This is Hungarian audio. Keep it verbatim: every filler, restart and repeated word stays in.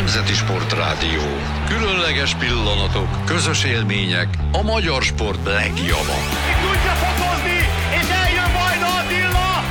Nemzeti Sportrádió. Különleges pillanatok, közös élmények, a magyar sport legjobb.